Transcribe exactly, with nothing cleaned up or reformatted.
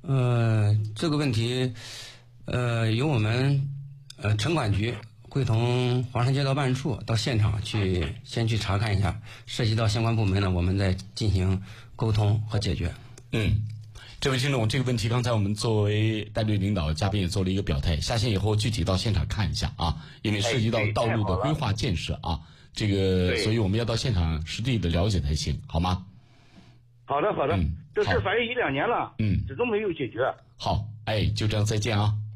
呃，这个问题，呃，由我们呃城管局会同黄山街道办事处到现场去，先去查看一下，涉及到相关部门呢，我们再进行沟通和解决。 嗯。这位听众，这个问题刚才我们作为带队领导嘉宾也做了一个表态，下线以后具体到现场看一下啊，因为涉及到道路的规划建设啊，这个所以我们要到现场实地的了解才行，好吗？ 好的好的， 嗯， 这事反映一两年了，嗯，始终没有解决。 好，哎，就这样，再见啊。